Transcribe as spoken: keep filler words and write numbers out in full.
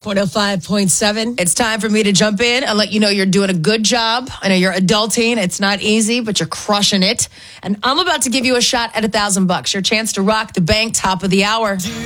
one oh five point seven. It's time for me to jump in and let you know you're doing a good job. I know you're adulting. It's not easy, but you're crushing it. And I'm about to give you a shot at a thousand bucks. Your chance to rock the bank top of the hour.